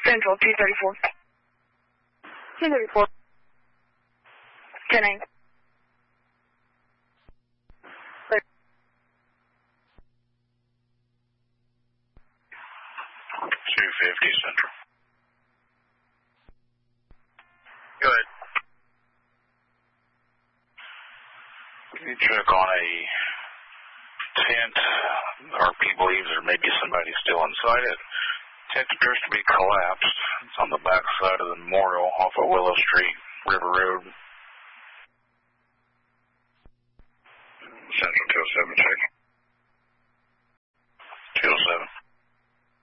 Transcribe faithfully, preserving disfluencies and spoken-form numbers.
Central, two thirty-four. two thirty-four. ten eight. two fifty Central. Go ahead. Can you check on a tent? R P believes there may be somebody still inside it. Tent appears to be collapsed. It's on the back side of the memorial off of Willow Street, River Road. Central two oh seven, check.